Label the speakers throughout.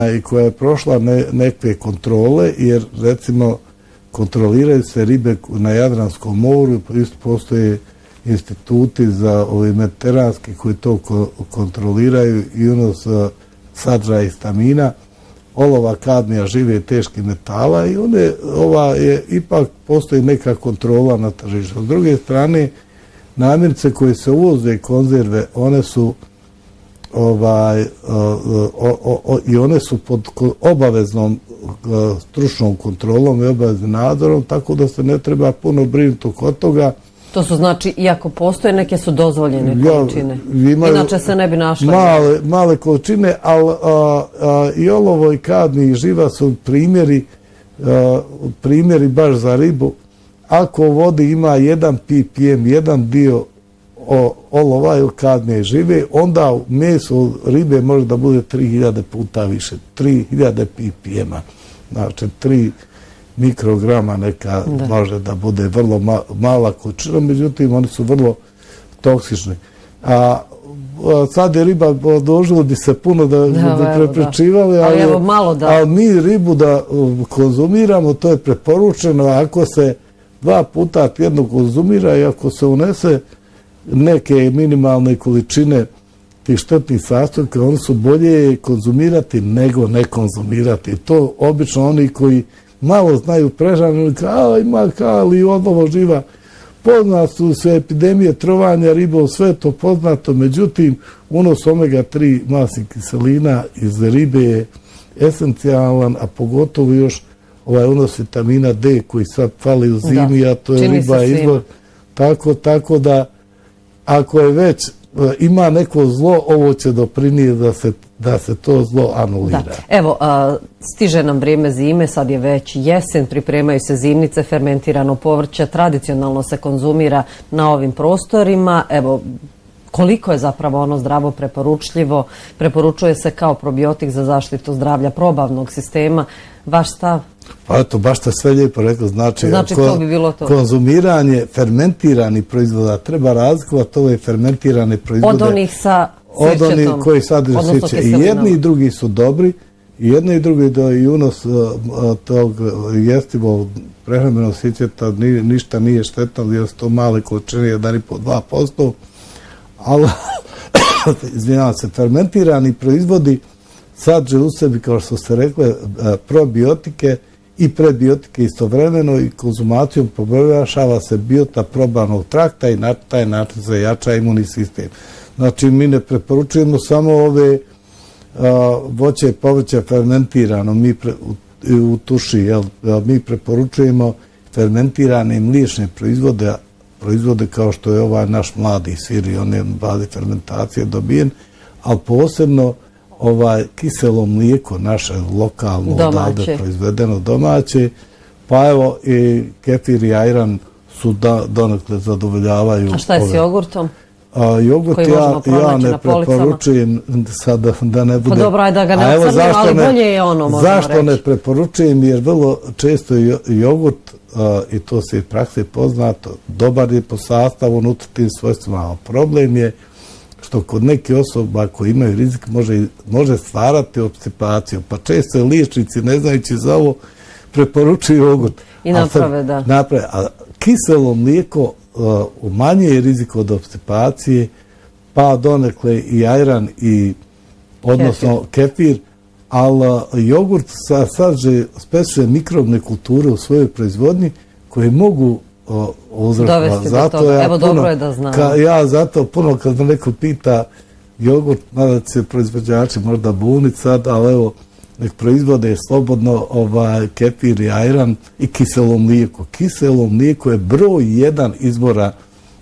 Speaker 1: i koja je prošla neke kontrole, jer recimo kontroliraju se ribe na Jadranskom moru, isto postoje instituti za ove mediteranski koji to kontroliraju i unos sadržaja histamina, olova, kadmija, žive i teških metala i ipak postoji neka kontrola na tržištu. S druge strane, namirnice koje se uvoze konzerve, one su i one su pod obaveznom stručnom kontrolom i obaveznim nadzorom, tako da se ne treba puno brinuti oko toga.
Speaker 2: To su znači, iako postoje, neke su dozvoljene količine. Inače se ne bi našle.
Speaker 1: Male količine, ali i olovo i kadmij i živa su primjeri baš za ribu. Ako u vodi ima 1 ppm, jedan dio olova ili kadmija i žive, onda u mesu ribe može da bude 3000 puta više, 3000 ppm-a. Znači 3 mikrograma neka može da bude vrlo mala količina, međutim oni su vrlo toksični. A sad je riba dožila bi se puno da preprečivali, ali mi ribu da konzumiramo, to je preporučeno, ako se 2 puta tjedno konzumira i ako se unese neke minimalne količine tih štetnih sastojaka, oni su bolje konzumirati nego ne konzumirati. To obično oni koji malo znaju prežanje, ima kali, odlovo živa, poznat su sve epidemije trovanja ribom, sve to poznato, međutim, unos omega-3 masnih kiselina iz ribe je esencijalan, a pogotovo još unos vitamina D koji sad fali u zimi, a to je riba izvor. Tako da, ako je već ima neko zlo, ovo će doprinijeti da se to zlo anulira.
Speaker 2: Evo, stiže nam vrijeme zime, sad je već jesen, pripremaju se zimnice, fermentirano povrće, tradicionalno se konzumira na ovim prostorima. Evo, koliko je zapravo ono zdravo preporučljivo, preporučuje se kao probiotik za zaštitu zdravlja probavnog sistema. Vaš stav?
Speaker 1: Pa eto, baš ste sve lijepo rekli, znači
Speaker 2: to bi bilo to.
Speaker 1: Konzumiranje fermentiranih proizvoda treba razlikovati ove fermentirane proizvode
Speaker 2: od onih sa
Speaker 1: od onih koji sadrže sjeće. I jedni i drugi su dobri, i jedni i drugi i unos tog jestivog prehrambenog sjećeta ništa nije štetno, jer su to male količine, 1,5-2%, ali izvinjavam se, fermentirani proizvodi sadrže u sebi, kao što ste rekli, probiotike i prebiotike istovremeno i konzumacijom poboljšava se biota probavnog trakta i na taj način se jača imunni sistem. Znači, mi ne preporučujemo samo ove voće i povrće fermentirano u tuši, mi preporučujemo fermentirane mliječne proizvode kao što je ovaj naš mladi sir i on je bazi fermentacije dobijen, ali posebno kiselo mlijeko, naše lokalno odavde proizvedeno domaće, pa evo i kefir i ajran su donekle zadovoljavaju.
Speaker 2: A šta je s jogurtom?
Speaker 1: Jogurt ja ne preporučujem sad da ne bude.
Speaker 2: Pa dobro, ajde da ga ne ocrnimo, ali bolje je ono, možemo reći.
Speaker 1: Zašto ne preporučujem? Jer vrlo često jogurt, i to se iz prakse poznato, dobar je po sastavu, unutrašnjim svojstvima, problem je što kod neke osoba koji imaju rizik može stvarati obstipaciju. Pa često liječnici, ne znajući za ovo, preporučuju jogurt.
Speaker 2: I naprave, da.
Speaker 1: A kiselo mlijeko umanjuje rizik od obstipacije, pa donekle i ajran, odnosno kefir, ali jogurt sadrži specifične mikrobne kulture u svojoj proizvodnji koje mogu uzrokovati.
Speaker 2: Zato evo, dobro je da znam.
Speaker 1: Ja zato puno kad me neko pita jogurt, nada će se proizvođači možda buniti sad, ali evo, nek proizvode slobodno kefir i ajran i kiselo mlijeko. Kiselo mlijeko je broj 1 izbora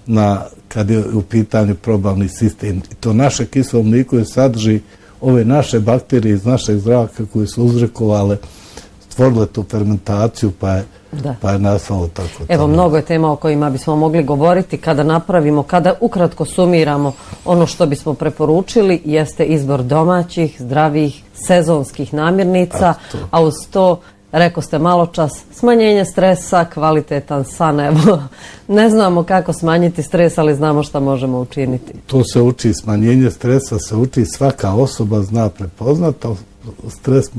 Speaker 1: kad je u pitanju probavni sistem. I to naše kiselo mlijeko je sadrži ove naše bakterije iz našeg zraka koje su uzrokovale, stvorile tu fermentaciju, pa je nastalo tako.
Speaker 2: Evo, mnogo je tema o kojima bismo mogli govoriti. Kada ukratko sumiramo ono što bismo preporučili, jeste izbor domaćih, zdravih, sezonskih namirnica, a uz to, rekao ste malo čas, smanjenje stresa, kvalitetan san. Evo, ne znamo kako smanjiti stres, ali znamo šta možemo učiniti.
Speaker 1: To se uči, smanjenje stresa se uči, svaka osoba zna prepoznati, stres